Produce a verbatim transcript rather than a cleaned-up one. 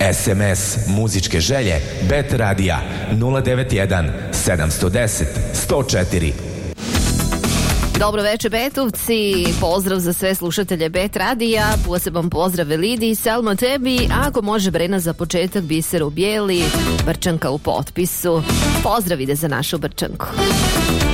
S M S muzičke želje Bet Radija nula devet jedan sedam jedan nula sto četiri. Dobro večer Betovci, pozdrav za sve slušatelje Bet Radija, poseban pozdrav Elidi, Selma tebi, ako može Brena za početak Biser u bijeli, Brčanka u potpisu, pozdrav ide za našu Brčanku.